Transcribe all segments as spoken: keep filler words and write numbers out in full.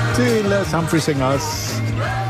Die Les Humphrey Singers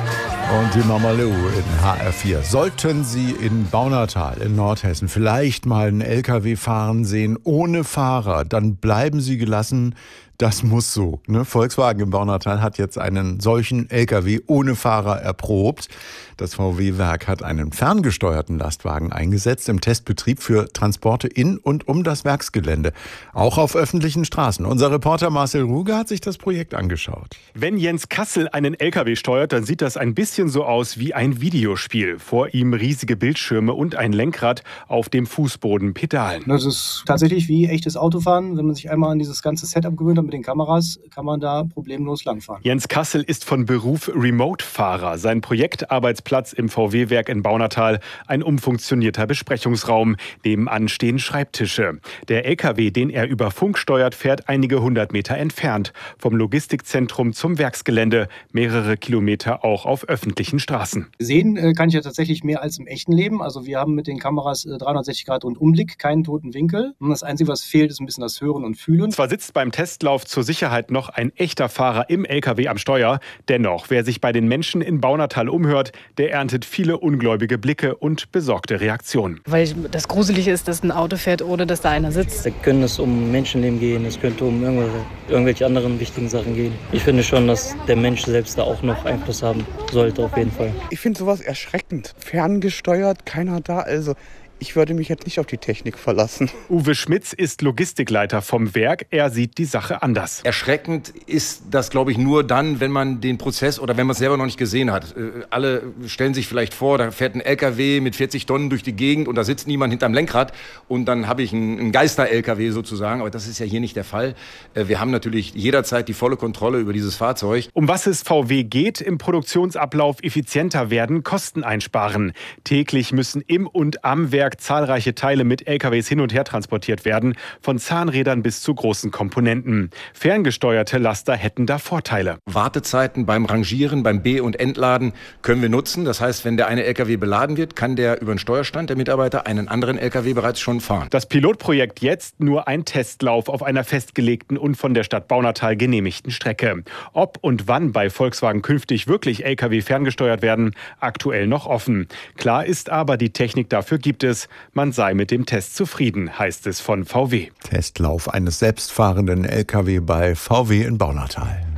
und die Mama Lou in H R vier. Sollten Sie in Baunatal in Nordhessen vielleicht mal einen L K W fahren sehen ohne Fahrer, dann bleiben Sie gelassen. Das muss so. Ne? Volkswagen im Baunatal hat jetzt einen solchen L K W ohne Fahrer erprobt. Das V W-Werk hat einen ferngesteuerten Lastwagen eingesetzt im Testbetrieb für Transporte in und um das Werksgelände. Auch auf öffentlichen Straßen. Unser Reporter Marcel Ruge hat sich das Projekt angeschaut. Wenn Jens Kassel einen L K W steuert, dann sieht das ein bisschen so aus wie ein Videospiel. Vor ihm riesige Bildschirme und ein Lenkrad, auf dem Fußboden Pedalen. Das ist tatsächlich wie echtes Autofahren. Wenn man sich einmal an dieses ganze Setup gewöhnt hat mit den Kameras, kann man da problemlos langfahren. Jens Kassel ist von Beruf Remote-Fahrer. Sein Projektarbeitsplatz im V W-Werk in Baunatal, ein umfunktionierter Besprechungsraum. Nebenan stehen Schreibtische. Der L K W, den er über Funk steuert, fährt einige hundert Meter entfernt. Vom Logistikzentrum zum Werksgelände. Mehrere Kilometer auch auf öffentlichen Straßen. Sehen äh, kann ich ja tatsächlich mehr als im echten Leben. Also wir haben mit den Kameras äh, dreihundertsechzig Grad Rundumblick, keinen toten Winkel. Und das Einzige, was fehlt, ist ein bisschen das Hören und Fühlen. Zwar sitzt beim Testlauf zur Sicherheit noch ein echter Fahrer im L K W am Steuer. Dennoch, wer sich bei den Menschen in Baunatal umhört, der erntet viele ungläubige Blicke und besorgte Reaktionen. Weil das Gruselige ist, dass ein Auto fährt, ohne dass da einer sitzt. Da könnte es um Menschenleben gehen, es könnte um irgendwelche, irgendwelche anderen wichtigen Sachen gehen. Ich finde schon, dass der Mensch selbst da auch noch Einfluss haben sollte, auf jeden Fall. Ich finde sowas erschreckend. Ferngesteuert, keiner da, also... Ich würde mich jetzt nicht auf die Technik verlassen. Uwe Schmitz ist Logistikleiter vom Werk. Er sieht die Sache anders. Erschreckend ist das, glaube ich, nur dann, wenn man den Prozess oder wenn man es selber noch nicht gesehen hat. Alle stellen sich vielleicht vor, da fährt ein L K W mit vierzig Tonnen durch die Gegend und da sitzt niemand hinterm Lenkrad und dann habe ich einen Geister-L K W sozusagen. Aber das ist ja hier nicht der Fall. Wir haben natürlich jederzeit die volle Kontrolle über dieses Fahrzeug. Um was es V W geht, im Produktionsablauf effizienter werden, Kosten einsparen. Täglich müssen im und am Werk zahlreiche Teile mit L K Ws hin und her transportiert werden, von Zahnrädern bis zu großen Komponenten. Ferngesteuerte Laster hätten da Vorteile. Wartezeiten beim Rangieren, beim Be- und Entladen können wir nutzen. Das heißt, wenn der eine L K W beladen wird, kann der über den Steuerstand, der Mitarbeiter, einen anderen L K W bereits schon fahren. Das Pilotprojekt jetzt nur ein Testlauf auf einer festgelegten und von der Stadt Baunatal genehmigten Strecke. Ob und wann bei Volkswagen künftig wirklich L K W ferngesteuert werden, aktuell noch offen. Klar ist aber, die Technik dafür gibt es. Man sei mit dem Test zufrieden, heißt es von V W. Testlauf eines selbstfahrenden L K W bei V W in Baunatal.